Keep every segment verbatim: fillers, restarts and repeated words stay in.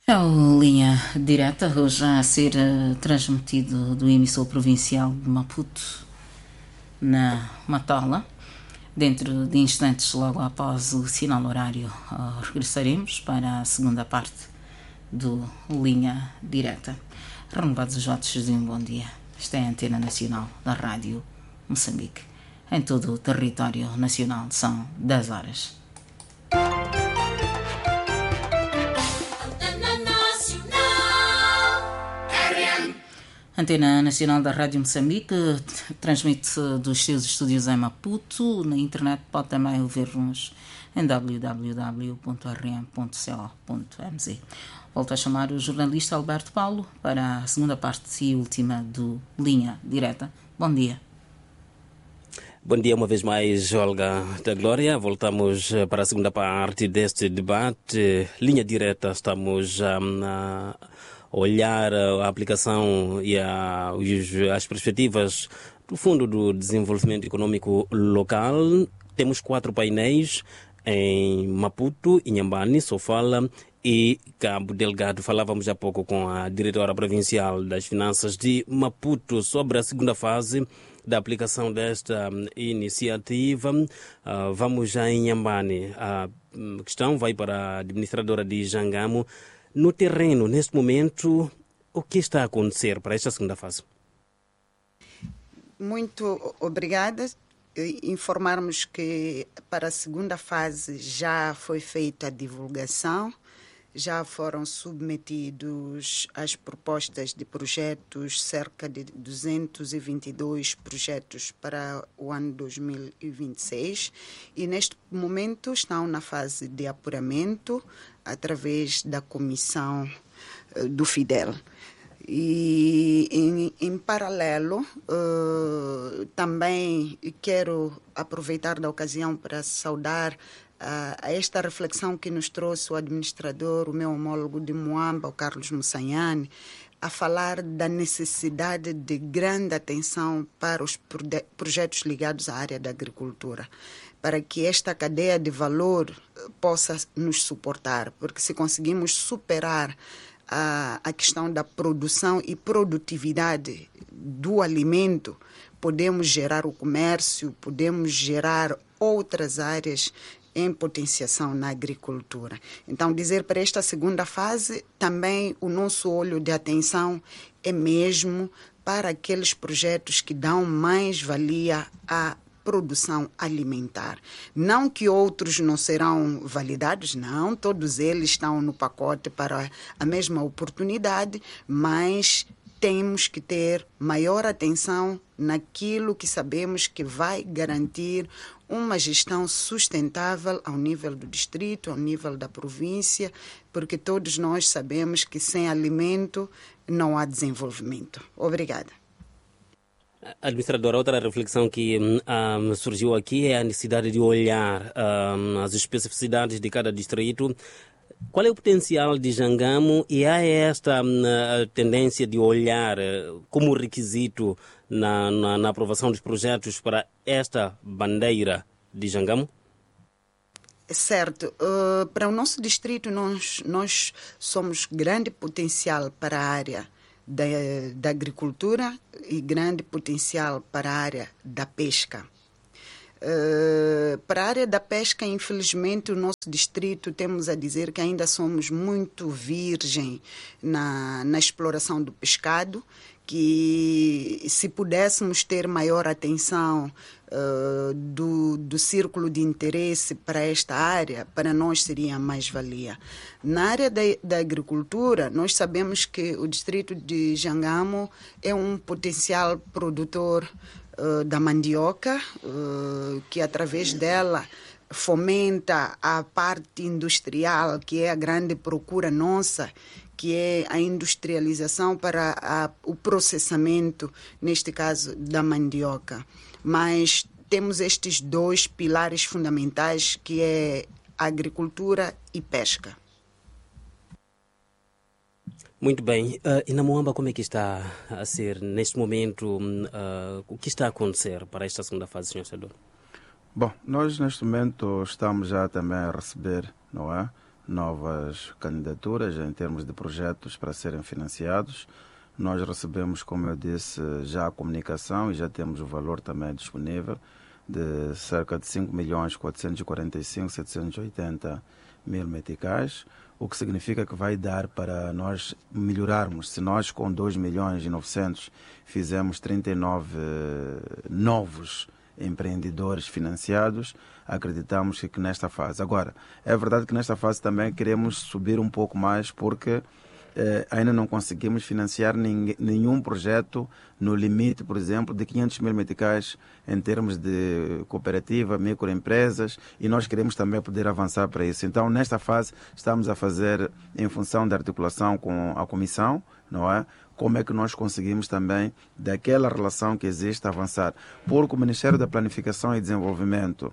É o Linha Direta, hoje a ser uh, transmitido do emissor provincial de Maputo, na Matola. Dentro de instantes, logo após o sinal horário, uh, regressaremos para a segunda parte do Linha Direta. Renovados os votos de um bom dia. Esta é a Antena Nacional da Rádio Moçambique. Em todo o território nacional são dez horas. Antena Nacional da Rádio Moçambique transmite dos seus estúdios em Maputo. Na internet pode também ouvir-nos em w w w ponto r m ponto co ponto m z. Volto a chamar o jornalista Alberto Paulo para a segunda parte e última do Linha Direta. Bom dia. Bom dia uma vez mais, Olga da Glória. Voltamos para a segunda parte deste debate. Linha Direta, estamos um, a olhar a aplicação e a, as perspectivas do Fundo do Desenvolvimento Econômico Local. Temos quatro painéis em Maputo, Inhambane, Sofala e Cabo Delgado. Falávamos há pouco com a diretora provincial das Finanças de Maputo sobre a segunda fase da aplicação desta iniciativa. Uh, vamos já em Inhambane. A questão vai para a administradora de Jangamo. No terreno, neste momento, o que está a acontecer para esta segunda fase? Muito obrigada. Informarmos que para a segunda fase já foi feita a divulgação, já foram submetidos as propostas de projetos, cerca de duzentos e vinte e dois projetos para o ano dois mil e vinte e seis, e neste momento estão na fase de apuramento através da comissão do FIDEL. E em, em paralelo, uh, também quero aproveitar da ocasião para saudar Uh, a esta reflexão que nos trouxe o administrador, o meu homólogo de Moamba, o Carlos Moussanhane, a falar da necessidade de grande atenção para os projetos ligados à área da agricultura, para que esta cadeia de valor possa nos suportar, porque se conseguimos superar a, a questão da produção e produtividade do alimento, podemos gerar o comércio, podemos gerar outras áreas em potenciação na agricultura. Então, dizer para esta segunda fase, também o nosso olho de atenção é mesmo para aqueles projetos que dão mais valia à produção alimentar. Não que outros não serão validados, não, todos eles estão no pacote para a mesma oportunidade, mas temos que ter maior atenção naquilo que sabemos que vai garantir uma gestão sustentável ao nível do distrito, ao nível da província, porque todos nós sabemos que sem alimento não há desenvolvimento. Obrigada. Administradora, outra reflexão que um, surgiu aqui é a necessidade de olhar um, as especificidades de cada distrito. Qual é o potencial de Jangamo e há esta uh, tendência de olhar uh, como requisito na, na, na aprovação dos projetos para esta bandeira de Jangamo? Certo. Uh, para o nosso distrito, nós, nós somos grande potencial para a área da, da agricultura e grande potencial para a área da pesca. Uh, para a área da pesca, infelizmente, o nosso distrito, temos a dizer que ainda somos muito virgem na, na exploração do pescado, que se pudéssemos ter maior atenção uh, do, do círculo de interesse para esta área, para nós seria mais valia. Na área da, da agricultura, nós sabemos que o distrito de Jangamo é um potencial produtor Uh, da mandioca, uh, que através dela fomenta a parte industrial, que é a grande procura nossa, que é a industrialização para a, o processamento, neste caso, da mandioca. Mas temos estes dois pilares fundamentais, que é a agricultura e pesca. Muito bem. Uh, e na Moamba, como é que está a ser neste momento? Uh, o que está a acontecer para esta segunda fase, senhor Senador? Bom, nós neste momento estamos já também a receber, não é, novas candidaturas em termos de projetos para serem financiados. Nós recebemos, como eu disse, já a comunicação e já temos o valor também disponível de cerca de cinco milhões quatrocentos e quarenta e cinco mil setecentos e oitenta mil meticais, o que significa que vai dar para nós melhorarmos. Se nós com dois milhões e novecentos fizemos trinta e nove novos empreendedores financiados, acreditamos que, que nesta fase. Agora, é verdade que nesta fase também queremos subir um pouco mais porque eh, ainda não conseguimos financiar ninguém, nenhum projeto no limite, por exemplo, de quinhentos mil meticais em termos de cooperativa, microempresas, e nós queremos também poder avançar para isso. Então, nesta fase, estamos a fazer, em função da articulação com a Comissão, não é? Como é que nós conseguimos também, daquela relação que existe, avançar. Porque o Ministério da Planificação e Desenvolvimento,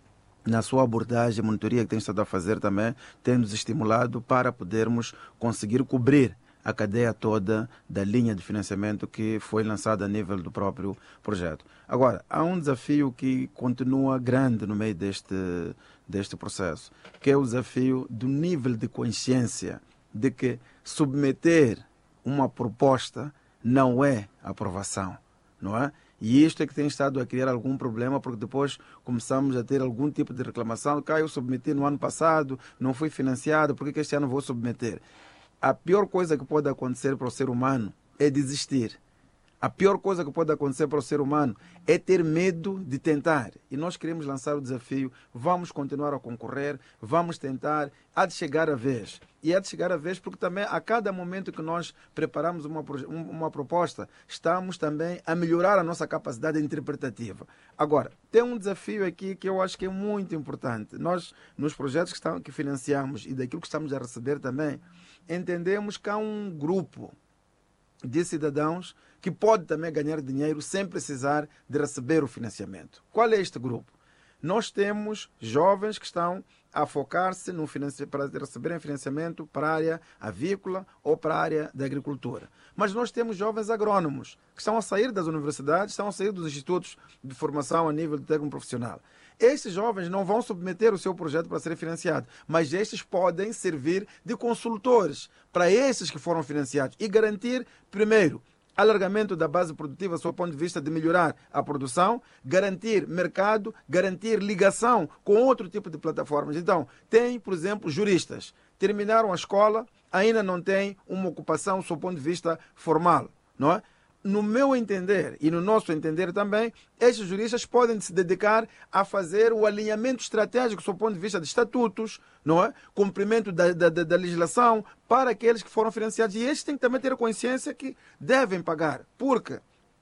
na sua abordagem, a monitoria que tem estado a fazer também, tem nos estimulado para podermos conseguir cobrir a cadeia toda da linha de financiamento que foi lançada a nível do próprio projeto. Agora, há um desafio que continua grande no meio deste, deste processo, que é o desafio do nível de consciência de que submeter uma proposta não é aprovação, não é? E isto é que tem estado a criar algum problema, porque depois começamos a ter algum tipo de reclamação. Ah, eu submeti no ano passado, não fui financiado, por que este ano vou submeter? A pior coisa que pode acontecer para o ser humano é desistir. A pior coisa que pode acontecer para o ser humano é ter medo de tentar. E nós queremos lançar o desafio, vamos continuar a concorrer, vamos tentar, há de chegar a vez. E há de chegar a vez porque também a cada momento que nós preparamos uma, uma proposta, estamos também a melhorar a nossa capacidade interpretativa. Agora, tem um desafio aqui que eu acho que é muito importante. Nós, nos projetos que, estão, que financiamos e daquilo que estamos a receber também, entendemos que há um grupo de cidadãos que pode também ganhar dinheiro sem precisar de receber o financiamento. Qual é este grupo? Nós temos jovens que estão a focar-se no financi... para receberem financiamento para a área avícola ou para a área da agricultura. Mas nós temos jovens agrônomos que estão a sair das universidades, estão a sair dos institutos de formação a nível de técnico profissional. Estes jovens não vão submeter o seu projeto para ser financiado, mas estes podem servir de consultores para esses que foram financiados e garantir, primeiro, alargamento da base produtiva, sob o ponto de vista de melhorar a produção, garantir mercado, garantir ligação com outro tipo de plataformas. Então, tem, por exemplo, juristas. Terminaram a escola, ainda não têm uma ocupação sob o ponto de vista formal, não é? No meu entender e no nosso entender também, estes juristas podem se dedicar a fazer o alinhamento estratégico sob o ponto de vista de estatutos, não é? Cumprimento da, da, da legislação para aqueles que foram financiados. E estes têm que também ter a consciência que devem pagar, porque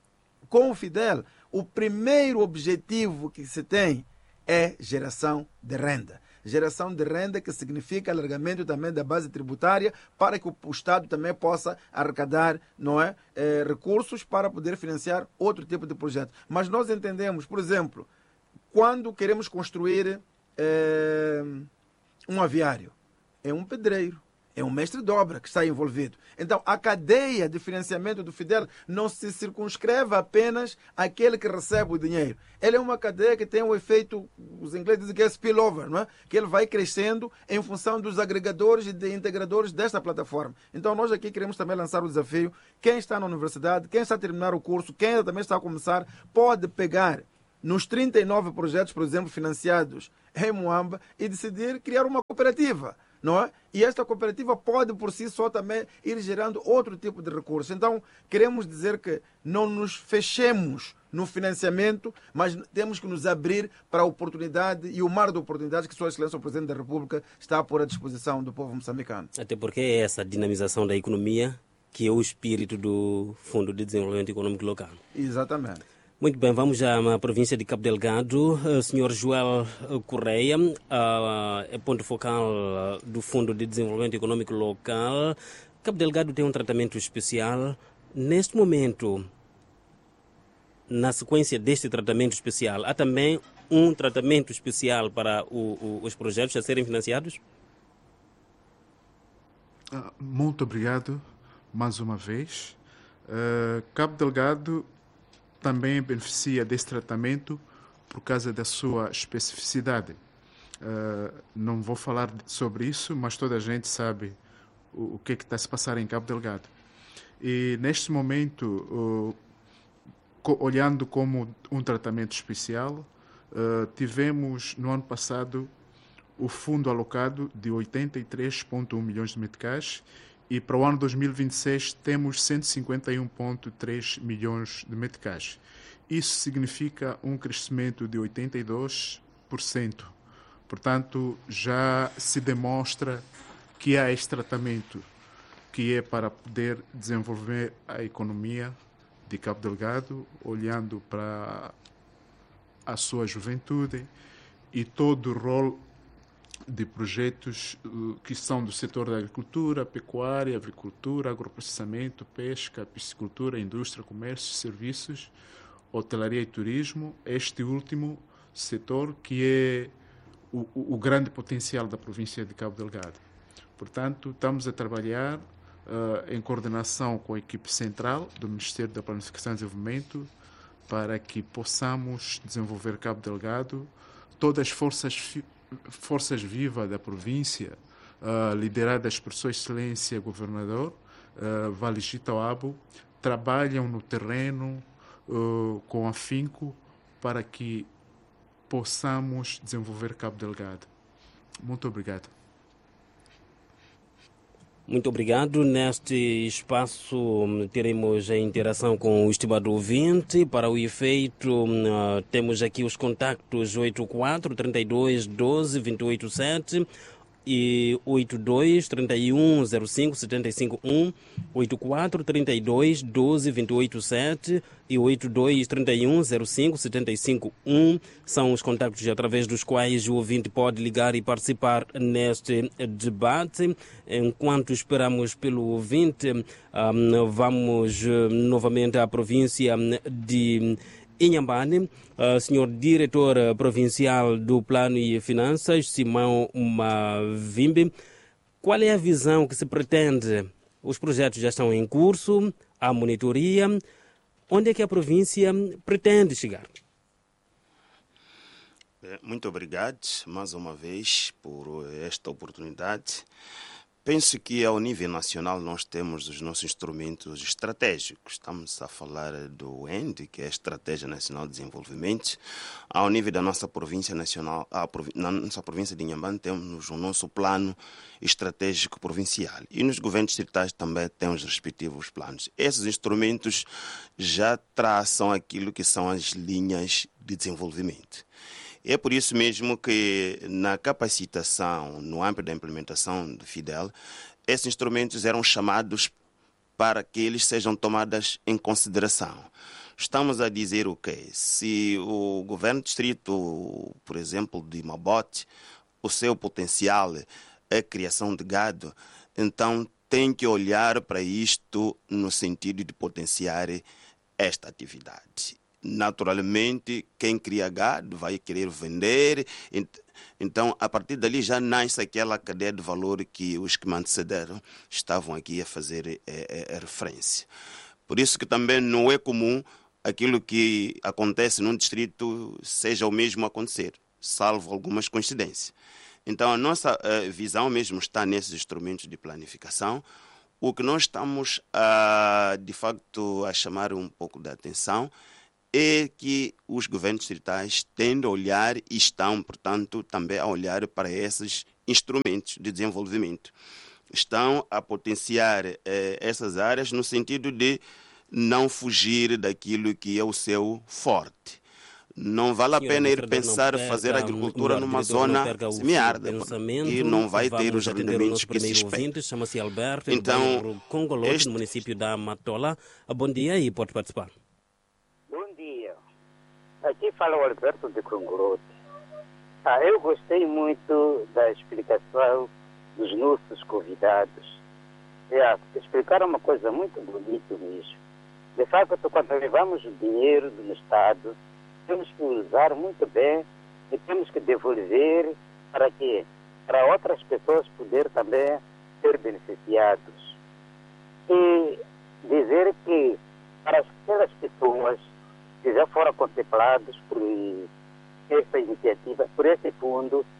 com o Fidel, o primeiro objetivo que se tem é geração de renda. Geração de renda que significa alargamento também da base tributária para que o Estado também possa arrecadar, não é, eh, recursos para poder financiar outro tipo de projeto. Mas nós entendemos, por exemplo, quando queremos construir eh, um aviário, é um pedreiro, é um mestre de obra que está envolvido. Então, a cadeia de financiamento do Fidel não se circunscreve apenas àquele que recebe o dinheiro. Ele é uma cadeia que tem um efeito, os ingleses dizem que é spillover, não é? Que ele vai crescendo em função dos agregadores e de integradores desta plataforma. Então, nós aqui queremos também lançar o desafio. Quem está na universidade, quem está a terminar o curso, quem ainda também está a começar, pode pegar nos trinta e nove projetos, por exemplo, financiados em Moamba e decidir criar uma cooperativa, não é? E esta cooperativa pode por si só também ir gerando outro tipo de recursos. Então, queremos dizer que não nos fechemos no financiamento, mas temos que nos abrir para a oportunidade e o mar de oportunidades que Sua Excelência o Presidente da República está a pôr à disposição do povo moçambicano. Até porque é essa dinamização da economia que é o espírito do Fundo de Desenvolvimento Econômico Local. Exatamente. Muito bem, vamos já à província de Cabo Delgado. O senhor Joel Correia, é ponto focal do Fundo de Desenvolvimento Econômico Local. Cabo Delgado tem um tratamento especial. Neste momento, na sequência deste tratamento especial, há também um tratamento especial para o, o, os projetos a serem financiados? Muito obrigado, mais uma vez. Uh, Cabo Delgado também beneficia desse tratamento por causa da sua especificidade. Uh, não vou falar sobre isso, mas toda a gente sabe o, o que é que está a se passar em Cabo Delgado. E neste momento, uh, co- olhando como um tratamento especial, uh, tivemos no ano passado o fundo alocado de oitenta e três vírgula um milhões de meticais e para o ano dois mil e vinte e seis temos cento e cinquenta e um vírgula três milhões de meticais. Isso significa um crescimento de oitenta e dois por cento. Portanto, já se demonstra que há este tratamento que é para poder desenvolver a economia de Cabo Delgado, olhando para a sua juventude e todo o rol de projetos uh, que são do setor da agricultura, pecuária, avicultura, agroprocessamento, pesca, piscicultura, indústria, comércio, serviços, hotelaria e turismo. Este último setor que é o, o, o grande potencial da província de Cabo Delgado. Portanto, estamos a trabalhar uh, em coordenação com a equipe central do Ministério da Planificação e Desenvolvimento para que possamos desenvolver Cabo Delgado. Todas as forças forças vivas da província, uh, lideradas por Sua Excelência Governador uh, Valigita Abo, trabalham no terreno uh, com afinco para que possamos desenvolver Cabo Delgado. Muito obrigado. Muito obrigado. Neste espaço teremos a interação com o estimado ouvinte. Para o efeito, uh, temos aqui os contactos oito quatro, trinta e dois, doze, vinte e oito, sete e oito dois, trinta e um, zero cinco, setenta e cinco, um, oito quatro, trinta e dois, doze, vinte e oito, sete e oito dois, trinta e um, zero cinco, setenta e cinco, um são os contactos através dos quais o ouvinte pode ligar e participar neste debate. Enquanto esperamos pelo ouvinte, um, vamos uh, novamente à província de Inhambane. Uh, senhor Diretor Provincial do Plano e Finanças, Simão Mavimbi, qual é a visão que se pretende? Os projetos já estão em curso, há monitoria. Onde é que a província pretende chegar? Muito obrigado, mais uma vez, por esta oportunidade. Penso que ao nível nacional nós temos os nossos instrumentos estratégicos. Estamos a falar do E N D, que é a Estratégia Nacional de Desenvolvimento. Ao nível da nossa província nacional, na nossa província de Inhambane, temos o nosso plano estratégico provincial. E nos governos distritais também temos os respectivos planos. Esses instrumentos já traçam aquilo que são as linhas de desenvolvimento. É por isso mesmo que na capacitação, no âmbito da implementação do Fidel, esses instrumentos eram chamados para que eles sejam tomados em consideração. Estamos a dizer o quê? Se o governo distrito, por exemplo, de Mabote, o seu potencial é a criação de gado, então tem que olhar para isto no sentido de potenciar esta atividade. Naturalmente, quem cria gado vai querer vender. Então, a partir dali já nasce aquela cadeia de valor que os que me antecederam estavam aqui a fazer é, é, referência. Por isso que também não é comum aquilo que acontece num distrito seja o mesmo acontecer, salvo algumas coincidências. Então, a nossa uh, visão mesmo está nesses instrumentos de planificação. O que nós estamos, uh, de facto, a chamar um pouco de atenção é que os governos distritais tendem a olhar e estão, portanto, também a olhar para esses instrumentos de desenvolvimento. Estão a potenciar eh, essas áreas no sentido de não fugir daquilo que é o seu forte. Não vale a pena ir pensar fazer agricultura numa zona semiárida, porque não vai ter os rendimentos que se espera. Chama-se Alberto, então, Congolote, este... no município da Matola. Bom dia e pode participar. Aqui fala o Alberto de Congolote. Ah, eu gostei muito da explicação dos nossos convidados. É, explicaram uma coisa muito bonita mesmo. De fato, quando levamos o dinheiro do Estado, temos que usar muito bem e temos que devolver para quê? Para outras pessoas poderem também ser beneficiados. E dizer que para aquelas pessoas que já foram contemplados por essa iniciativa, por esse fundo,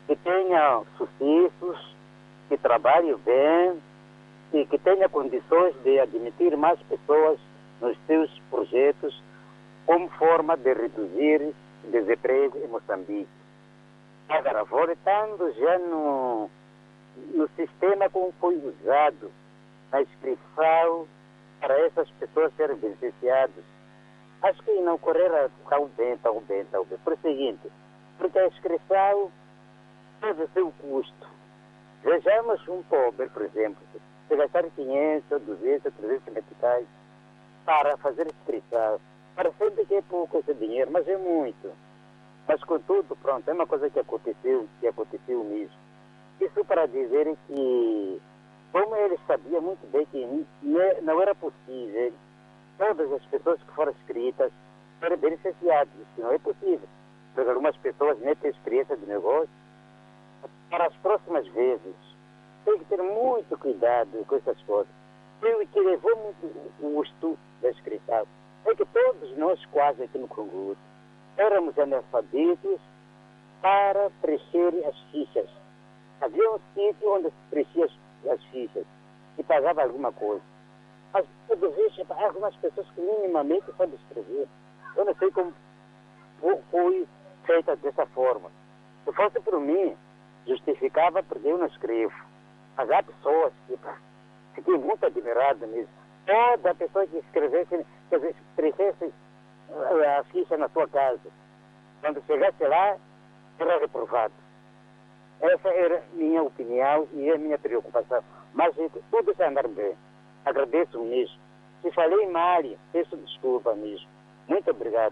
que tenha sucessos, que trabalhe bem e que tenha condições de admitir mais pessoas nos seus projetos como forma de reduzir o desemprego em Moçambique. Agora, voltando já no, no sistema como foi usado a inscrição para essas pessoas serem beneficiadas, acho que não correrá tão bem, tão bem, tão bem. Por o seguinte, porque a inscrição deve ser o custo. Vejamos um pobre, por exemplo, se gastar quinhentos, duzentos, trezentos meticais para fazer inscrição. Parece que é pouco esse dinheiro, mas é muito. Mas, contudo, pronto, é uma coisa que aconteceu, que aconteceu mesmo. Isso para dizer que, como ele sabia muito bem que não era possível todas as pessoas que foram inscritas serem beneficiadas, isso não é possível. Porque algumas pessoas nem têm experiência de negócio. Para as próximas vezes, tem que ter muito cuidado com essas coisas. O que levou muito custo da inscrição é que todos nós quase aqui no Congo éramos analfabetos para preencher as fichas. Havia um sítio onde se preenchia as, as fichas e pagava alguma coisa. Mas, por vezes, algumas pessoas que minimamente sabem escrever. Eu não sei como foi feita dessa forma. Se fosse por mim, justificava porque eu não escrevo. Mas há pessoas que fiquei muito admirado nisso. Toda pessoa que escrevesse, quer dizer, preenchesse a ficha na sua casa, quando chegasse lá, era reprovado. Essa era a minha opinião e a minha preocupação. Mas tudo está andando bem. Agradeço mesmo. Se falei mal, peço desculpa mesmo. Muito obrigado.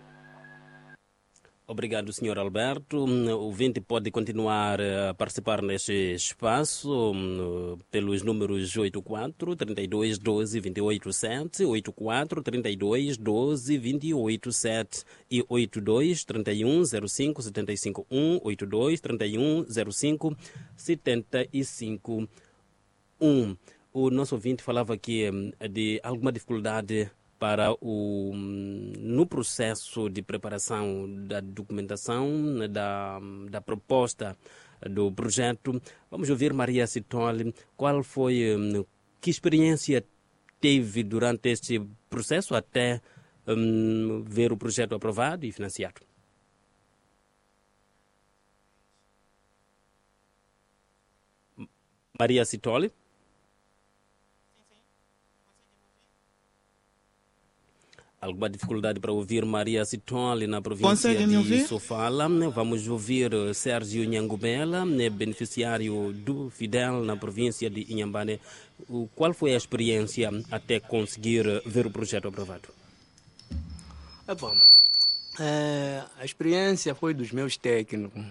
Obrigado, senhor Alberto. O ouvinte pode continuar a participar neste espaço pelos números oito quatro, trinta e dois, doze, vinte e oito, sete, oito quatro, trinta e dois, doze, vinte e oito, sete e oito dois, trinta e um, zero cinco, setenta e cinco, um, oito dois, trinta e um, zero cinco, setenta e cinco, um. O nosso ouvinte falava aqui de alguma dificuldade para o, no processo de preparação da documentação, da, da proposta do projeto. Vamos ouvir Maria Citoli. Qual foi, que experiência teve durante este processo até um, ver o projeto aprovado e financiado? Maria Citoli. Alguma dificuldade para ouvir Maria Citoli na província de Sofala. Vamos ouvir Sérgio Nhangubela, beneficiário do Fidel na província de Inhambane. Qual foi a experiência até conseguir ver o projeto aprovado? É bom. É, a experiência foi dos meus técnicos.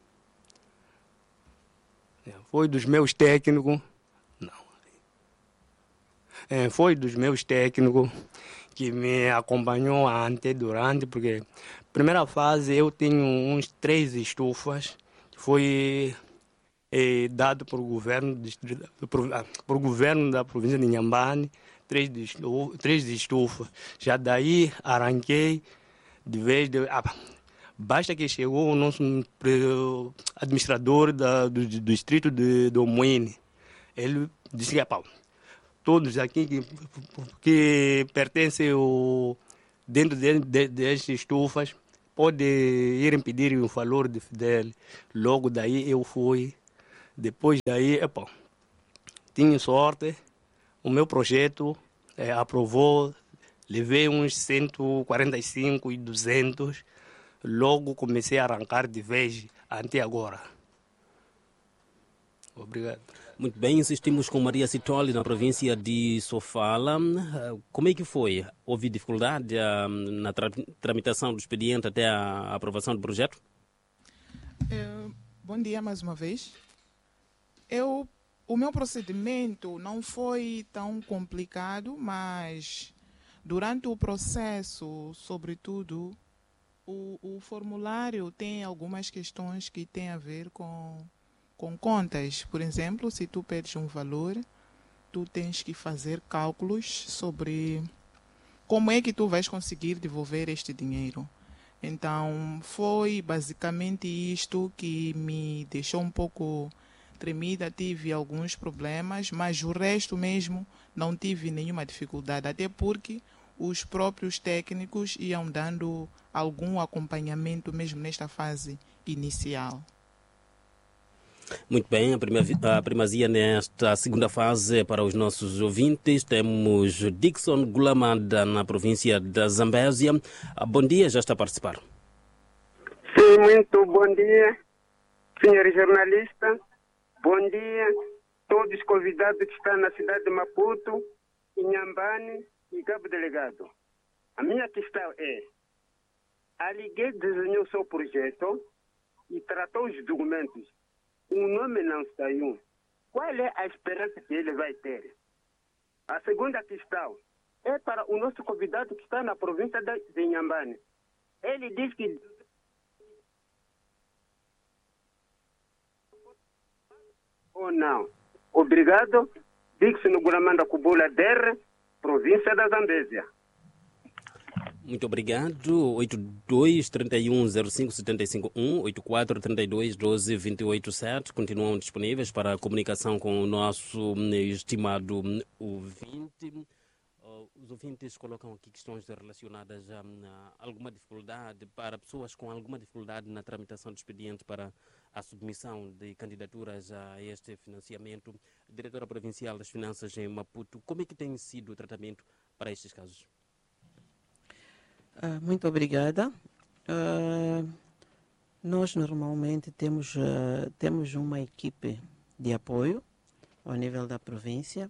Foi dos meus técnicos. Não. É, foi dos meus técnicos que me acompanhou antes, durante, porque primeira fase eu tenho uns três estufas que foi eh, dado por governo distrito, por, por governo da província de Inhambane, três, estufa, três estufas. Já daí arranquei de vez de ah, basta que chegou o nosso administrador da, do, do distrito de do Moine. Ele disse que é pau. Todos aqui que, que pertencem ao, dentro de, de, destas estufas podem ir pedir o valor de Fidel. Logo daí eu fui. Depois daí, epa, tinha sorte. O meu projeto é, aprovou. Levei uns cento e quarenta e cinco e duzentos. Logo comecei a arrancar de vez até agora. Obrigado. Muito bem, insistimos com Maria Citoli na província de Sofala. Como é que foi? Houve dificuldade uh, na tra tramitação do expediente até a aprovação do projeto? É, bom dia mais uma vez. Eu, o meu procedimento não foi tão complicado, mas durante o processo, sobretudo, o, o formulário tem algumas questões que têm a ver com com contas. Por exemplo, se tu pedes um valor, tu tens que fazer cálculos sobre como é que tu vais conseguir devolver este dinheiro. Então, foi basicamente isto que me deixou um pouco tremida. Tive alguns problemas, mas o resto mesmo não tive nenhuma dificuldade, até porque os próprios técnicos iam dando algum acompanhamento mesmo nesta fase inicial. Muito bem, a, prima, a primazia nesta segunda fase para os nossos ouvintes. Temos Dixon Gulamada na província da Zambésia. Bom dia, já está a participar. Sim, muito bom dia, senhor jornalista. Bom dia a todos os convidados que estão na cidade de Maputo, Inhambane e Cabo Delegado. A minha questão é, a Ligue desenhou seu projeto e tratou os documentos. O nome não saiu. Qual é a esperança que ele vai ter? A segunda questão é para o nosso convidado que está na província de Inhambane. Ele diz que ou não. Obrigado. Dixon Gulamanda Kubula Der, província da Zambésia. Muito obrigado. oito dois, três um, zero cinco, sete cinco um, oito quatro, três dois, doze, vinte e oito, sete. Continuam disponíveis para a comunicação com o nosso estimado ouvinte. Os ouvintes colocam aqui questões relacionadas a, a alguma dificuldade para pessoas com alguma dificuldade na tramitação de expediente para a submissão de candidaturas a este financiamento. Diretora Provincial das Finanças em Maputo, como é que tem sido o tratamento para estes casos? Uh, muito obrigada. Uh, nós normalmente temos, uh, temos uma equipe de apoio ao nível da província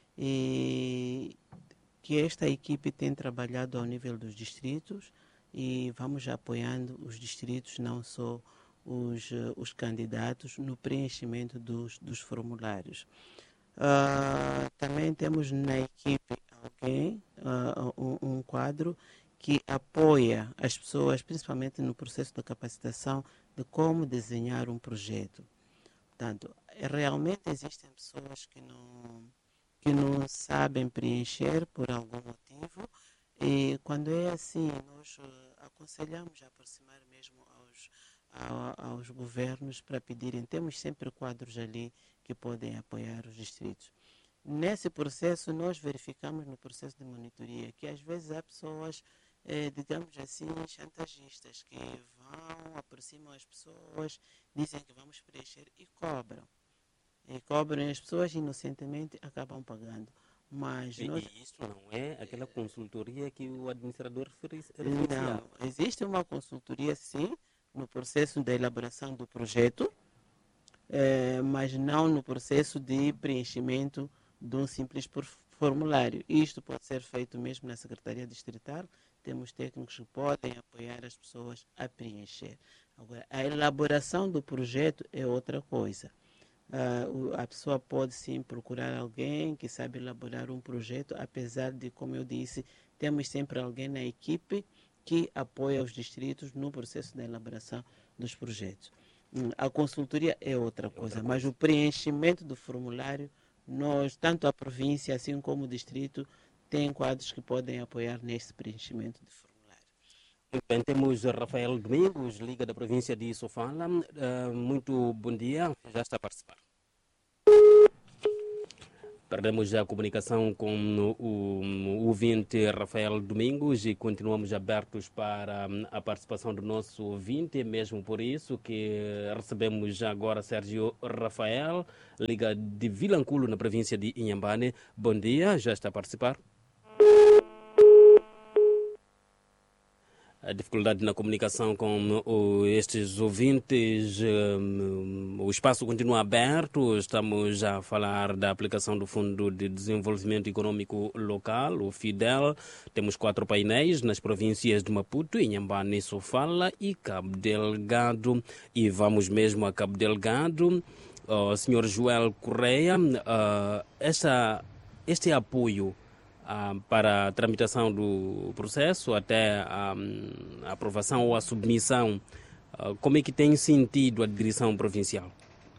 e que esta equipe tem trabalhado ao nível dos distritos e vamos apoiando os distritos, não só os, uh, os candidatos, no preenchimento dos, dos formulários. Uh, também temos na equipe alguém, uh, um, um quadro que apoia as pessoas, principalmente no processo da capacitação, de como desenhar um projeto. Portanto, realmente existem pessoas que não, que não sabem preencher por algum motivo, e quando é assim, nós uh, aconselhamos a aproximar mesmo aos, a, aos governos para pedirem. Temos sempre quadros ali que podem apoiar os distritos. Nesse processo, nós verificamos no processo de monitoria que às vezes há pessoas, Eh, digamos assim, chantagistas que vão, aproximam as pessoas, dizem que vamos preencher e cobram. E cobram as pessoas inocentemente acabam pagando. Mas e, nós... e isso não é aquela consultoria que o administrador referencia? Não, existe uma consultoria sim, no processo da elaboração do projeto, eh, mas não no processo de preenchimento de um simples formulário. Isto pode ser feito mesmo na Secretaria Distrital. Temos técnicos que podem apoiar as pessoas a preencher. Agora, a elaboração do projeto é outra coisa. Uh, a pessoa pode sim procurar alguém que sabe elaborar um projeto, apesar de, como eu disse, temos sempre alguém na equipe que apoia os distritos no processo da elaboração dos projetos. Hum, a consultoria é outra coisa, mas o preenchimento do formulário, nós, tanto a província assim como o distrito, tem quadros que podem apoiar nesse preenchimento de formulário. Muito bem, temos Rafael Domingos, Liga da Província de Sofala. Uh, muito bom dia, já está a participar. Perdemos já a comunicação com o, o ouvinte Rafael Domingos e continuamos abertos para a participação do nosso ouvinte, mesmo por isso que recebemos já agora Sérgio Rafael, Liga de Vilanculo, na província de Inhambane. Bom dia, já está a participar. A dificuldade na comunicação com o, estes ouvintes, um, o espaço continua aberto. Estamos a falar da aplicação do Fundo de Desenvolvimento Econômico Local, o FIDEL. Temos quatro painéis nas províncias de Maputo, Inhambane, Sofala e Cabo Delgado. E vamos mesmo a Cabo Delgado. Uh, senhor Joel Correia, uh, esta, este apoio Uh, para a tramitação do processo até a, a aprovação ou a submissão, uh, como é que tem sentido a direção provincial?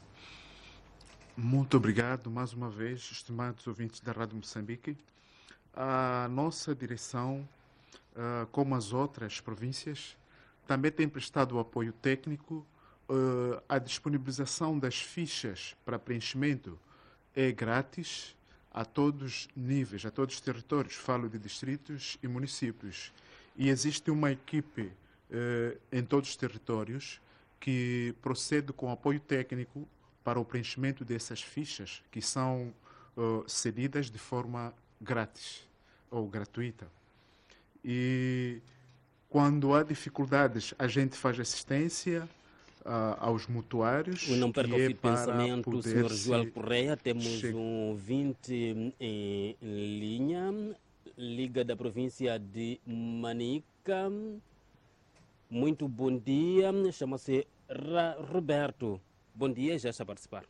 Muito obrigado mais uma vez, estimados ouvintes da Rádio Moçambique. A nossa direção, uh, como as outras províncias, também tem prestado o apoio técnico. Uh, a disponibilização das fichas para preenchimento é grátis a todos os níveis, a todos os territórios, falo de distritos e municípios. E existe uma equipe uh, em todos os territórios que procede com apoio técnico para o preenchimento dessas fichas, que são uh, cedidas de forma grátis ou gratuita. E quando há dificuldades, a gente faz assistência Uh, aos mutuários. Não perca o é fio de pensamento, senhor Joel Correia. Temos che... um ouvinte em linha, Liga da província de Manica. Muito bom dia, chama-se Roberto. Bom dia, já está a participar.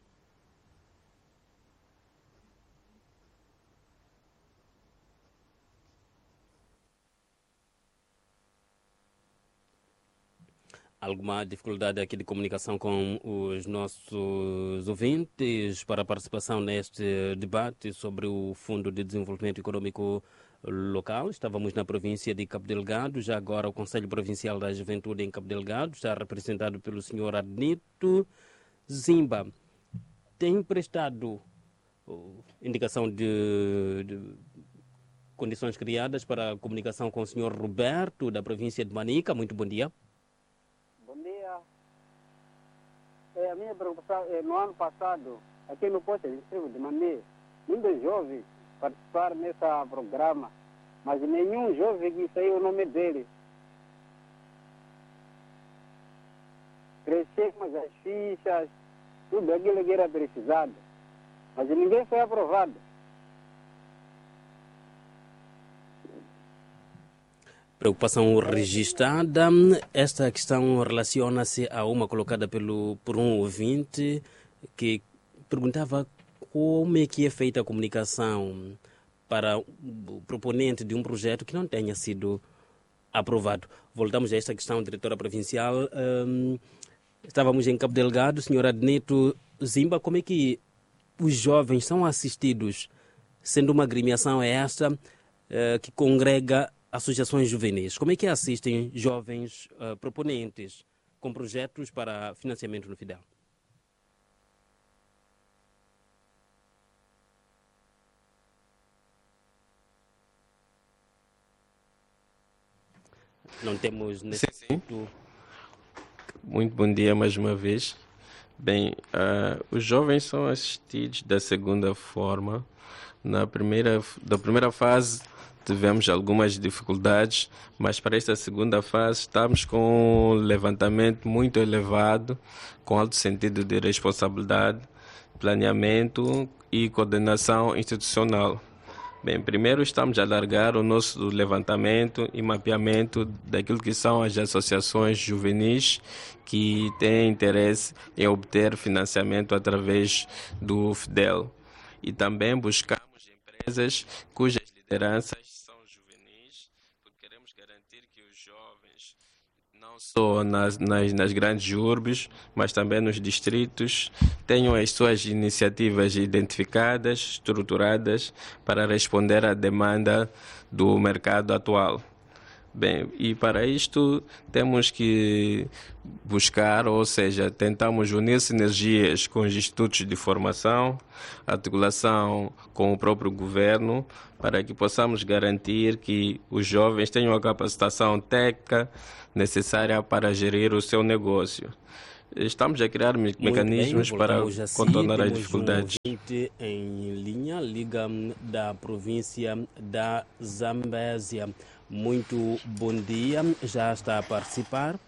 Alguma dificuldade aqui de comunicação com os nossos ouvintes para a participação neste debate sobre o Fundo de Desenvolvimento Econômico Local. Estávamos na província de Cabo Delgado, já agora o Conselho Provincial da Juventude em Cabo Delgado está representado pelo senhor Adnito Zimba. Tem prestado indicação de, de condições criadas para a comunicação com o senhor Roberto, da província de Manica. Muito bom dia. É, a minha preocupação é, no ano passado, aqui no posto de distrito de Mané, muitos jovens participaram nesse programa, mas nenhum jovem que saiu o nome dele. Crescemos as fichas, tudo aquilo que era precisado, mas ninguém foi aprovado. Preocupação registrada. Esta questão relaciona-se a uma colocada pelo, por um ouvinte que perguntava como é que é feita a comunicação para o proponente de um projeto que não tenha sido aprovado. Voltamos a esta questão, diretora provincial. Um, estávamos em Cabo Delgado, senhora Adneto Zimba, como é que os jovens são assistidos, sendo uma agremiação esta uh, que congrega associações juvenis? Como é que assistem jovens uh, proponentes com projetos para financiamento no Fidel? Não temos nesse sim, sim. Muito bom dia mais uma vez. Bem, uh, os jovens são assistidos da segunda forma. Na primeira, da primeira fase tivemos algumas dificuldades, mas para esta segunda fase estamos com um levantamento muito elevado, com alto sentido de responsabilidade, planeamento e coordenação institucional. Bem, primeiro estamos a alargar o nosso levantamento e mapeamento daquilo que são as associações juvenis que têm interesse em obter financiamento através do Fidel. E também buscamos empresas cujas lideranças são juvenis, porque queremos garantir que os jovens, não só nas, nas, nas grandes urbes, mas também nos distritos, tenham as suas iniciativas identificadas, estruturadas, para responder à demanda do mercado atual. Bem, e para isto temos que buscar, ou seja, tentamos unir sinergias com os institutos de formação, articulação com o próprio governo, para que possamos garantir que os jovens tenham a capacitação técnica necessária para gerir o seu negócio. Estamos a criar me mecanismos bem, para assim, contornar as dificuldades. Um ouvinte em linha, Liga da província da Zambésia. Muito bom dia, já está a participar.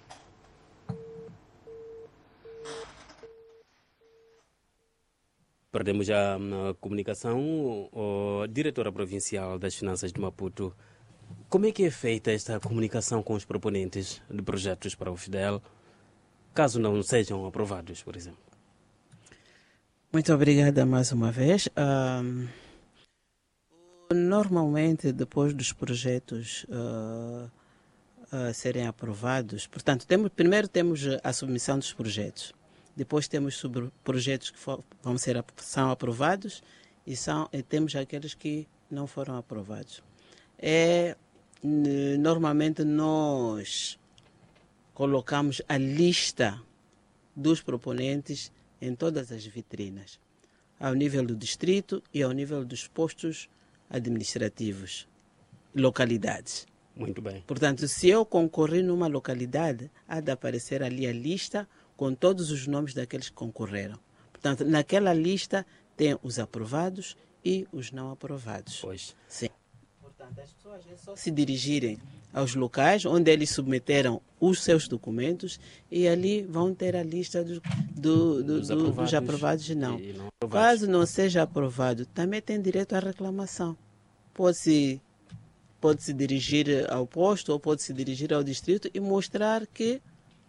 Perdemos já a comunicação. O diretora provincial das Finanças de Maputo, como é que é feita esta comunicação com os proponentes de projetos para o Fidel, caso não sejam aprovados, por exemplo? Muito obrigada mais uma vez. Um, normalmente, depois dos projetos uh, uh, serem aprovados, portanto, temos, primeiro temos a submissão dos projetos, depois temos sobre projetos que for, vão ser, são aprovados e, são, e temos aqueles que não foram aprovados. É, normalmente nós colocamos a lista dos proponentes em todas as vitrinas, ao nível do distrito e ao nível dos postos administrativos, localidades. Muito bem. Portanto, se eu concorrer numa localidade, há de aparecer ali a lista com todos os nomes daqueles que concorreram. Portanto, naquela lista tem os aprovados e os não aprovados. Pois. Sim. Portanto, as pessoas é só se dirigirem aos locais onde eles submeteram os seus documentos e ali vão ter a lista dos, do, do, dos, do, aprovados, dos aprovados e não. E não aprovados. Caso não seja aprovado, também tem direito à reclamação. Pode-se pode se dirigir ao posto ou pode se dirigir ao distrito e mostrar que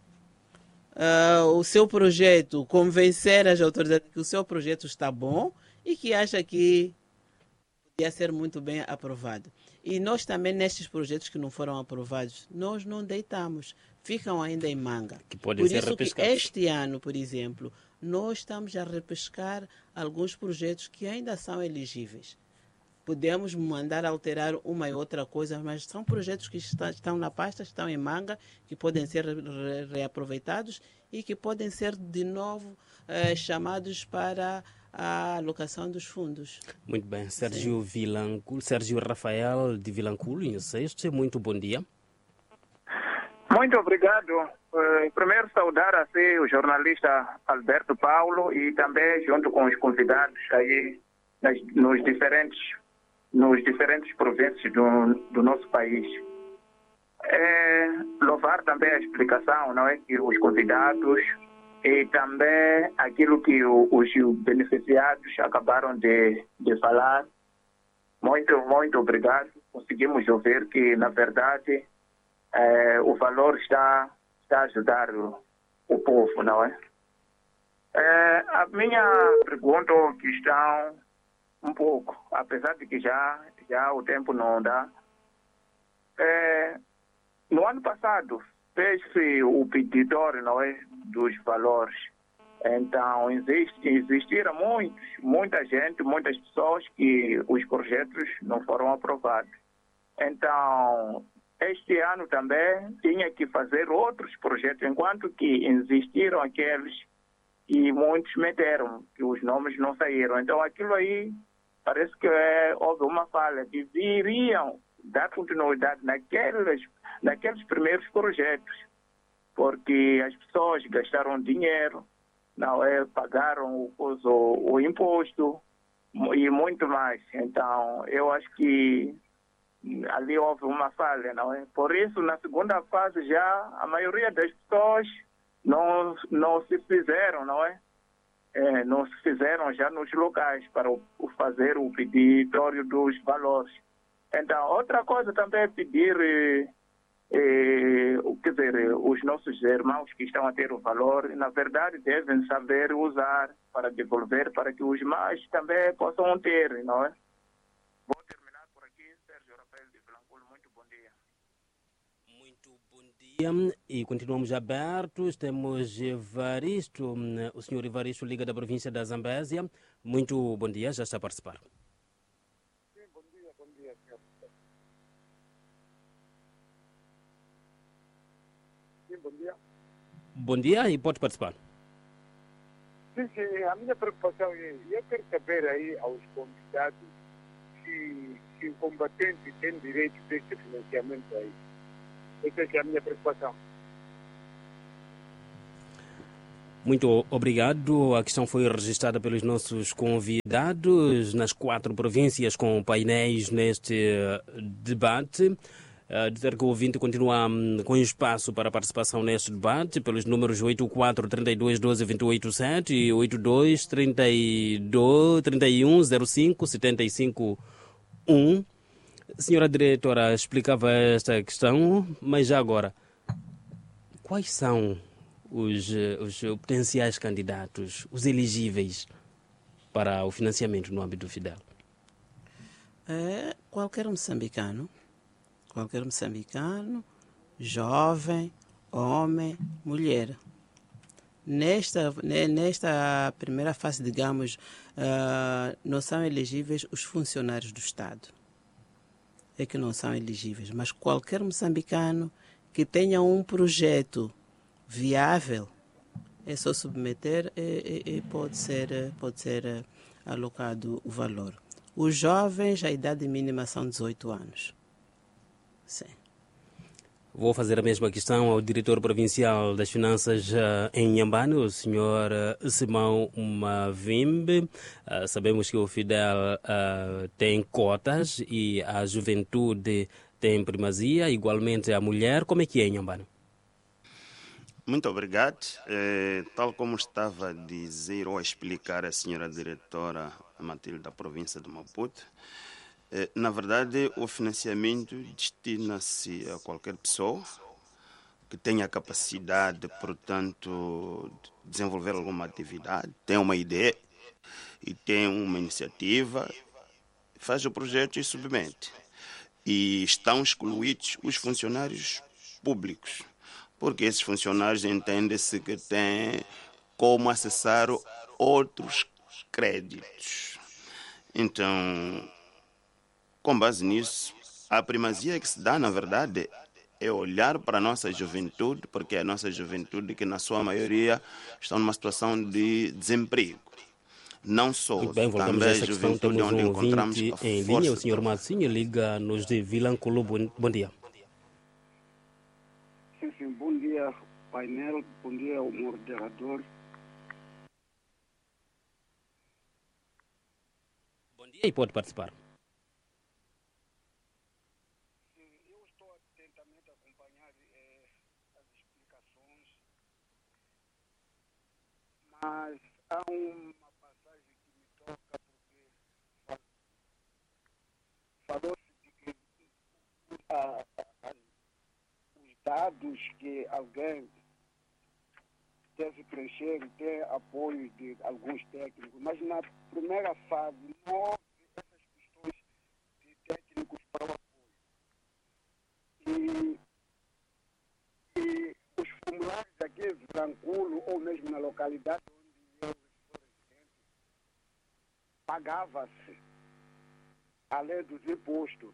uh, o seu projeto, convencer as autoridades que o seu projeto está bom e que acha que podia ser muito bem aprovado. E nós também, nestes projetos que não foram aprovados, nós não deitamos, ficam ainda em manga. Que podem por ser isso repescados. que este ano, por exemplo, nós estamos a repescar alguns projetos que ainda são elegíveis. Podemos mandar alterar uma e outra coisa, mas são projetos que está, estão na pasta, estão em manga, que podem ser re, re, reaproveitados e que podem ser de novo eh, chamados para a alocação dos fundos. Muito bem. Sérgio Vilanculo, Sérgio Rafael de Vilanculo, em Sexto, muito bom dia. Muito obrigado. Uh, primeiro saudar a si o jornalista Alberto Paulo e também junto com os convidados aí nas, nos diferentes nos diferentes províncias do, do nosso país. É, louvar também a explicação, não é, que os convidados e também aquilo que o, os beneficiados acabaram de, de falar. Muito, muito obrigado. Conseguimos ouvir que, na verdade, é, o valor está, está a ajudar o, o povo, não é? é? A minha pergunta ou questão, um pouco, apesar de que já, já o tempo não dá. É, no ano passado, fez-se o peditório, não é, dos valores. Então, existe, existiram muitos, muita gente, muitas pessoas que os projetos não foram aprovados. Então, este ano também tinha que fazer outros projetos, enquanto que existiram aqueles que muitos meteram, que os nomes não saíram. Então, aquilo aí parece que é, houve uma falha. Deveriam dar continuidade naqueles, naqueles primeiros projetos, porque as pessoas gastaram dinheiro, não é, pagaram o, o, o imposto e muito mais. Então, eu acho que ali houve uma falha, não é? Por isso, na segunda fase já, a maioria das pessoas não, não se fizeram, não é? É, não se fizeram já nos locais para o, o fazer o peditório dos valores. Então, outra coisa também é pedir, eh, eh, quer dizer, os nossos irmãos que estão a ter o valor, na verdade, devem saber usar para devolver, para que os mais também possam ter, não é? Vou terminar por aqui. Sérgio Rafael de Vilanculo, muito bom dia. Muito bom dia. E continuamos abertos. Temos Evaristo, o senhor Evaristo Liga da província da Zambésia. Muito bom dia, já está a participar. Sim, bom dia, bom dia, senhor. Sim, bom dia. Bom dia e pode participar. Sim, sim, a minha preocupação é, eu quero saber aí aos convidados se, se o combatente tem direito desse financiamento aí. Essa é a minha preocupação. Muito obrigado. A questão foi registrada pelos nossos convidados nas quatro províncias com painéis neste debate. Uh, dizer que o ouvinte continua um, com espaço para participação neste debate pelos números oito quatro, trinta e dois, doze, vinte e oito, sete e oito dois, trinta e dois, trinta e um, zero cinco, setenta e cinco, um. A senhora diretora explicava esta questão, mas já agora, quais são os, os potenciais candidatos, os elegíveis para o financiamento no âmbito do Fidel? É, qualquer moçambicano, qualquer moçambicano, jovem, homem, mulher. Nesta, nesta primeira fase, digamos, uh, não são elegíveis os funcionários do Estado. É que não são elegíveis, mas qualquer moçambicano que tenha um projeto viável, é só submeter e, e, e pode ser, pode ser alocado o valor. Os jovens, a idade mínima são dezoito anos. Sim. Vou fazer a mesma questão ao diretor provincial das finanças uh, em Inhambane, o senhor uh, Simão Mavimbe. Uh, sabemos que o Fidel uh, tem cotas e a juventude tem primazia, igualmente a mulher. Como é que é em Inhambane? Muito obrigado. É, tal como estava a dizer ou a explicar a senhora diretora Matilde da província de Maputo, é, na verdade o financiamento destina-se a qualquer pessoa que tenha capacidade, portanto, de desenvolver alguma atividade, tem uma ideia e tem uma iniciativa, faz o projeto e submete. E estão excluídos os funcionários públicos, porque esses funcionários entendem-se que têm como acessar outros créditos. Então, com base nisso, a primazia que se dá, na verdade, é olhar para a nossa juventude, porque é a nossa juventude que, na sua maioria, está numa situação de desemprego. Não só, Muito bem, voltamos também a a esta questão. juventude Temos onde um encontramos a ouvinte em força. linha, o senhor Marcinho, liga-nos de Vilanculo. Bom, bom dia. Sim, sim, bom dia, painel, bom dia ao moderador. Bom dia e pode participar. Eu estou atentamente a acompanhar eh, as explicações, mas há uma passagem que me toca porque falou-se de que a, a, os dados que alguém deve preencher e ter apoio de alguns técnicos, mas na primeira fase não houve essas questões de técnicos para o apoio. E, e os formulários aqui em Vilanculo, ou mesmo na localidade onde eu sou residente, pagava-se além dos impostos.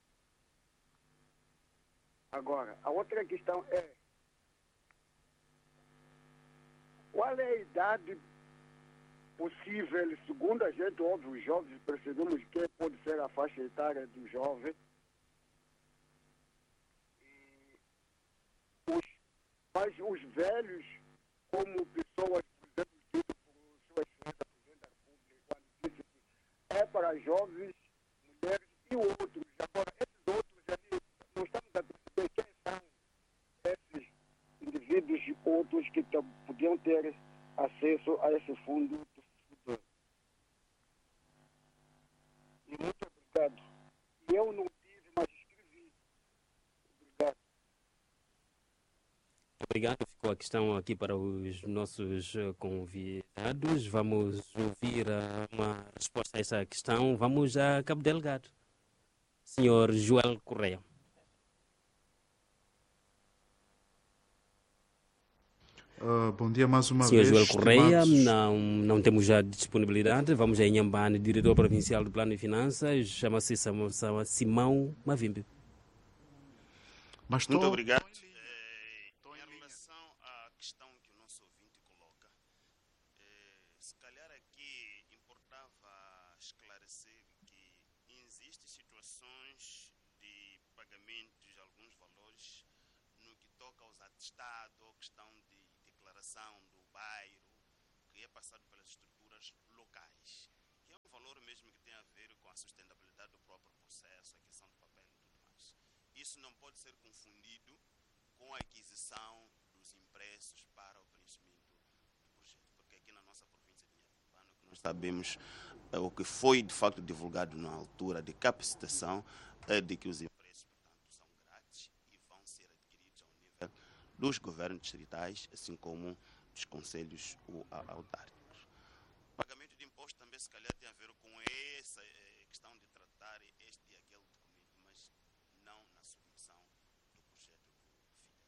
Agora, a outra questão é qual é a idade possível, segundo a gente, óbvio, os jovens, percebemos que pode ser a faixa etária do jovem. E os, mas os velhos, como pessoas, por exemplo, dito por sua excelência Presidente da República, quando disse que é para jovens, mulheres e outros. Agora, esses outros ali, não estamos a perceber quem são esses indivíduos e outros que podiam ter acesso a esse fundo do futuro. E muito obrigado. E eu não tive, mas escrevi. Obrigado. Obrigado. Ficou a questão aqui para os nossos convidados. Vamos ouvir uma resposta a essa questão. Vamos a Cabo Delgado. Senhor Joel Correia. Uh, bom dia mais uma Senhor vez. Joel Correia, estimados... não, não temos já disponibilidade. Vamos a Inhambane, diretor provincial do Plano de Finanças, chama-se Simão Mavimbe. Mas Muito tô... obrigado. É, em relação à questão que o nosso ouvinte coloca, é, se calhar aqui importava esclarecer que existem situações de pagamento de alguns valores no que toca aos atestados ou questão de declaração do bairro, que é passado pelas estruturas locais, que é um valor mesmo que tem a ver com a sustentabilidade do próprio processo, a questão do papel e tudo mais. Isso não pode ser confundido com a aquisição dos impressos para o preenchimento do projeto, porque aqui na nossa província de Inhambane, o que nós sabemos, é, o que foi de facto divulgado na altura de capacitação, é de que os impressos, portanto, são grátis e vão ser adquiridos ao nível dos governos distritais, assim como dos conselhos autárquicos. O pagamento de imposto também, se calhar, tem a ver com essa eh, questão de tratar este e aquele documento, mas não na submissão do projeto do Fidel.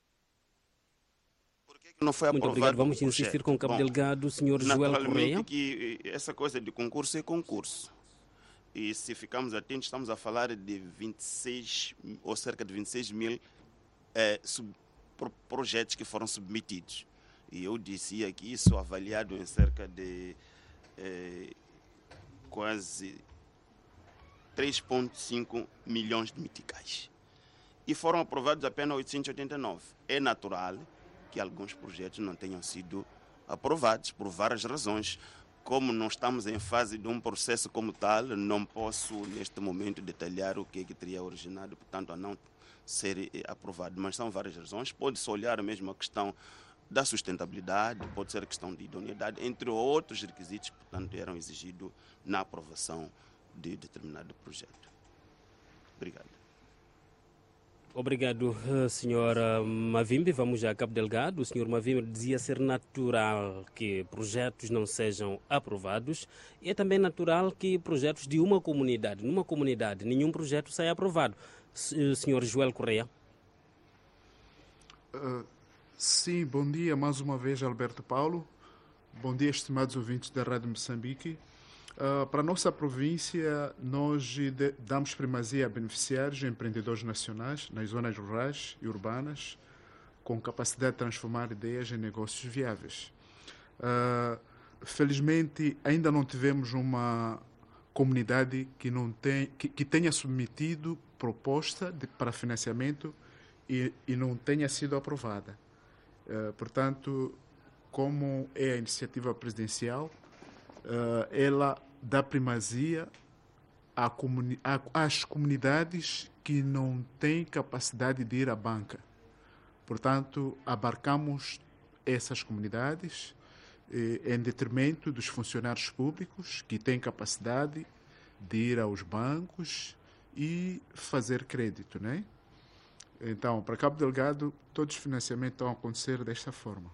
Por que que não foi Muito aprovado? obrigado. Vamos o insistir projeto? com o Cabo Bom, Delgado, o senhor Joel Correia. naturalmente que essa coisa de concurso é concurso. E se ficarmos atentos, estamos a falar de vinte e seis, ou cerca de vinte e seis mil eh, sub, pro projetos que foram submetidos. E eu dizia que isso avaliado em cerca de eh, quase três vírgula cinco milhões de meticais. E foram aprovados apenas oitocentos e oitenta e nove. É natural que alguns projetos não tenham sido aprovados por várias razões. Como não estamos em fase de um processo como tal, não posso neste momento detalhar o que é que teria originado, portanto, a não ser aprovado. Mas são várias razões. Pode-se olhar mesmo a questão da sustentabilidade, pode ser a questão de idoneidade, entre outros requisitos que, portanto, eram exigidos na aprovação de determinado projeto. Obrigado. Obrigado, senhora Mavimbi. Vamos a Cabo Delgado. O senhor Mavimbi dizia ser natural que projetos não sejam aprovados. E é também natural que projetos de uma comunidade, numa comunidade, nenhum projeto saia aprovado. senhor Joel Correia. Uh, sim, bom dia mais uma vez, Alberto Paulo. Bom dia, estimados ouvintes da Rádio Moçambique. Uh, para a nossa província, nós de, damos primazia a beneficiários e empreendedores nacionais nas zonas rurais e urbanas com capacidade de transformar ideias em negócios viáveis. Uh, felizmente, ainda não tivemos uma comunidade que, não tem, que, que tenha submetido proposta de, para financiamento e, e não tenha sido aprovada. Uh, portanto, como é a iniciativa presidencial, uh, ela dá primazia à comuni à, às comunidades que não têm capacidade de ir à banca. Portanto, abarcamos essas comunidades eh, em detrimento dos funcionários públicos que têm capacidade de ir aos bancos e fazer crédito, né? Então, para Cabo Delgado, todos os financiamentos estão a acontecer desta forma.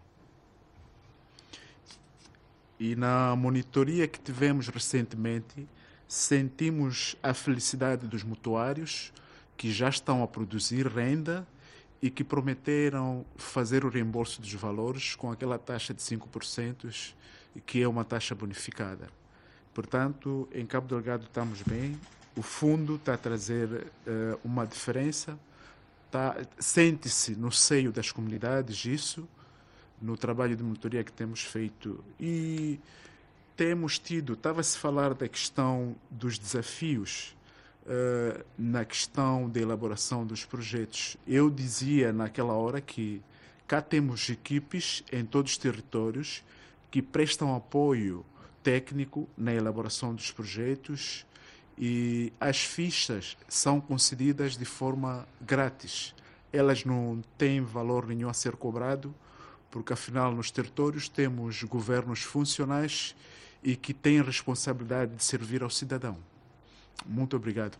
E na monitoria que tivemos recentemente, sentimos a felicidade dos mutuários que já estão a produzir renda e que prometeram fazer o reembolso dos valores com aquela taxa de cinco por cento, que é uma taxa bonificada. Portanto, em Cabo Delgado estamos bem, o fundo está a trazer uh, uma diferença, tá, sente-se no seio das comunidades isso, no trabalho de monitoria que temos feito, e temos tido, estava-se a falar da questão dos desafios uh, na questão da elaboração dos projetos. Eu dizia naquela hora que cá temos equipes em todos os territórios que prestam apoio técnico na elaboração dos projetos e as fichas são concedidas de forma grátis. Elas não têm valor nenhum a ser cobrado, porque afinal nos territórios temos governos funcionais e que têm responsabilidade de servir ao cidadão. Muito obrigado.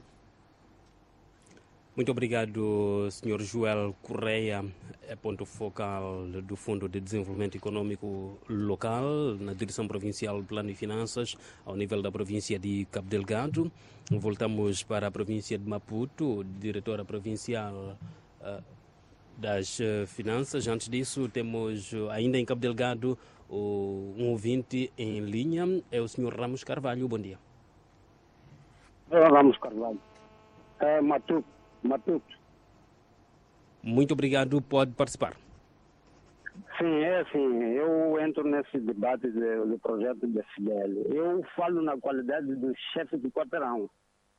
Muito obrigado, senhor Joel Correia, é ponto focal do Fundo de Desenvolvimento Econômico Local, na Direção Provincial de Plano e Finanças, ao nível da província de Cabo Delgado. Voltamos para a província de Maputo, diretora provincial uh, das uh, Finanças. Antes disso, temos uh, ainda em Cabo Delgado uh, um ouvinte em linha, é o senhor Ramos Carvalho. Bom dia. É Ramos Carvalho. É Maputo. Maputo. Muito obrigado, pode participar. Sim, é assim, eu entro nesse debate do de projeto da F I D E L. Eu falo na qualidade do chefe de quarteirão.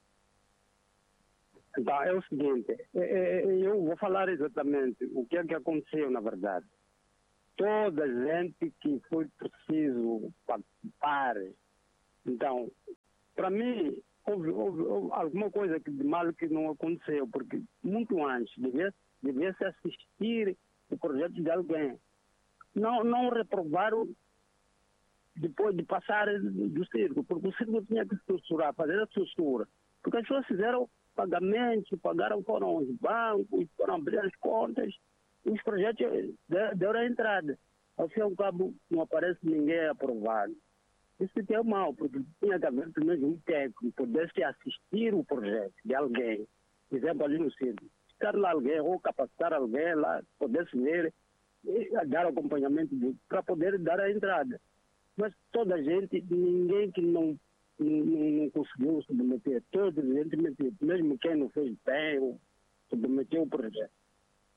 Então, é o seguinte, eu vou falar exatamente o que é que aconteceu, na verdade. Toda a gente que foi preciso participar, então, para mim, houve, houve, houve alguma coisa de mal que não aconteceu, porque muito antes devia, devia se assistir o projeto de alguém. Não, não reprovaram depois de passar do circo, porque o circo tinha que estruturar, fazer a estrutura. Porque as pessoas fizeram pagamentos, pagaram, foram aos bancos, foram abrir as contas, e os projetos deram a entrada. Ao fim e ao cabo, não aparece ninguém aprovado. Isso que é mal, porque tinha que haver primeiro um técnico que pudesse assistir o projeto de alguém, por exemplo, ali no circo. Estar lá alguém, ou capacitar alguém lá, pudesse ver, e dar acompanhamento para poder dar a entrada. Mas toda a gente, ninguém que não Não, não conseguiu submeter, toda a gente meteu, mesmo quem não fez bem, submeteu o projeto.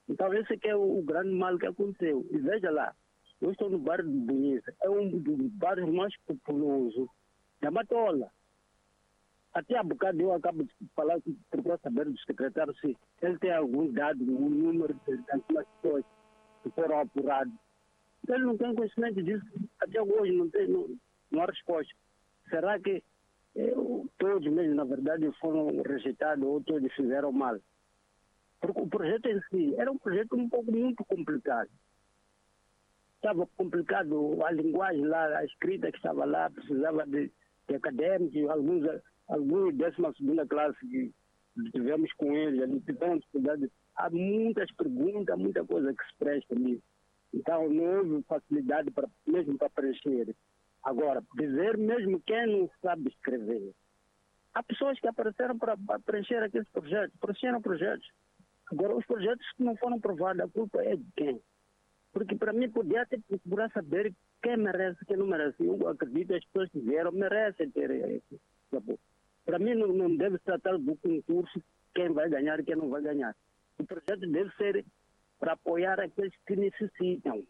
Então esse que é o, o grande mal que aconteceu. E veja lá, eu estou no bairro de Bonita, é um dos bairros mais populosos da Matola. Até há bocado eu acabo de falar, procurar saber do secretário se ele tem algum dado, um número de algumas pessoas que foram apuradas. Ele não tem conhecimento disso, até hoje não, tem, não, não há resposta. Será que eh, todos mesmo, na verdade, foram rejeitados ou todos fizeram mal? Porque o projeto em si era um projeto um pouco muito complicado. Estava complicado a linguagem lá, a escrita que estava lá, precisava de, de acadêmicos, alguns, alguns décima segunda classe que tivemos com eles, ali tivemos cuidado. Há muitas perguntas, muita coisa que se presta ali. Então não houve facilidade para, mesmo para preencher. Agora, dizer mesmo quem não sabe escrever. Há pessoas que apareceram para, para preencher aqueles projetos, preencheram projetos. Agora, os projetos que não foram aprovados, a culpa é de quem? Porque para mim podia até procurar saber quem merece, quem não merece. Eu acredito que as pessoas que vieram merecem ter esse sabor. Para mim não, não deve se tratar do concurso quem vai ganhar e quem não vai ganhar. O projeto deve ser para apoiar aqueles que necessitam.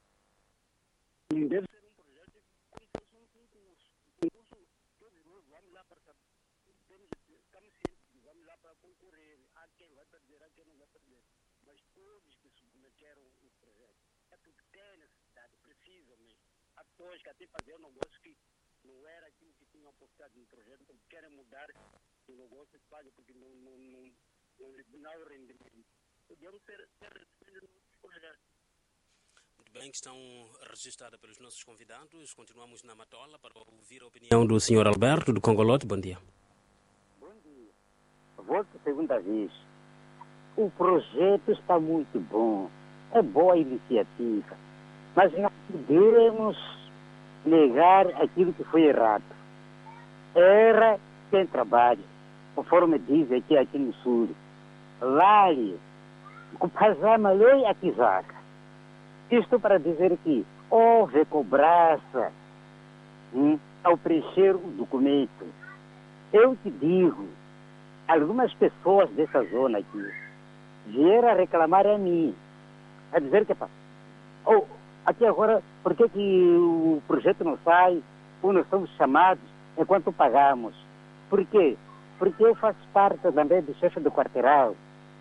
Não deve ser um projeto como se fosse um concurso. O concurso, todos nós vamos lá para saber. Estamos cientes, vamos lá para concorrer. Há quem vai perder, há quem não vai perder. Mas todos que submeteram o projeto é porque tem necessidade, precisam mesmo. Há pessoas que até faziam um negócio que não era aquilo que tinham apostado no projeto, porque querem mudar o negócio que fazem, porque não, não, não, não, não há o rendimento. Podiam ser, ser recebidos nos projetos. Muito bem, questão registrada pelos nossos convidados. Continuamos na Matola para ouvir a opinião do senhor Alberto, do Congolote. Bom dia. Bom dia. Volto a segunda vez. O projeto está muito bom, é boa iniciativa, mas não podemos negar aquilo que foi errado. Erra quem trabalha, conforme diz aqui, aqui no sul. Vale, o pazama lei a quizaca. Isto para dizer que houve cobrança hum, ao preencher o documento. Eu te digo, algumas pessoas dessa zona aqui vieram a reclamar a mim, a dizer que, oh, aqui agora, por que, que o projeto não sai, ou nós somos chamados enquanto pagamos? Por quê? Porque eu faço parte também do chefe do quarteirão.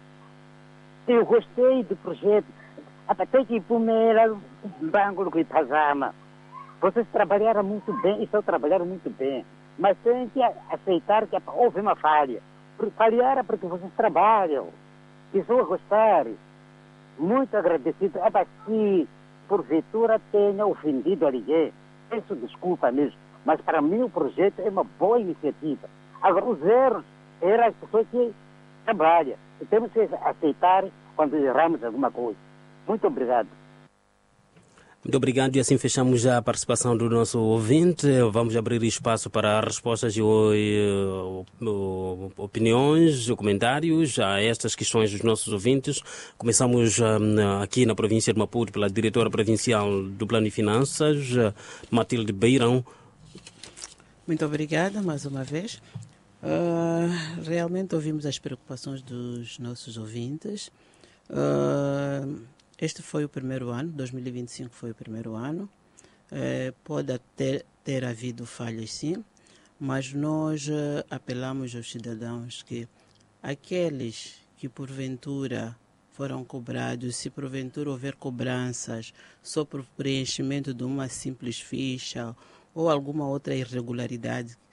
Eu gostei do projeto, até que Pumera, Bangulo e Pazama, vocês trabalharam muito bem, e estão trabalhando muito bem, mas tem que aceitar que houve uma falha. Falharam porque vocês trabalham. Estou a gostar. Muito agradecido. É para que, porventura, tenha ofendido alguém. Peço desculpa mesmo. Mas, para mim, o projeto é uma boa iniciativa. Agora, os erros eram as pessoas que trabalham. E temos que aceitar quando erramos alguma coisa. Muito obrigado. Muito obrigado, e assim fechamos já a participação do nosso ouvinte. Vamos abrir espaço para respostas e uh, uh, opiniões, comentários a estas questões dos nossos ouvintes. Começamos uh, aqui na província de Maputo pela diretora provincial do Plano de Finanças, uh, Matilde Beirão. Muito obrigada mais uma vez. Uh, realmente ouvimos as preocupações dos nossos ouvintes. Uh, Este foi o primeiro ano, dois mil e vinte e cinco foi o primeiro ano. É, pode até ter havido falhas, sim, mas nós uh, apelamos aos cidadãos que aqueles que porventura foram cobrados, se porventura houver cobranças só por preenchimento de uma simples ficha ou alguma outra irregularidade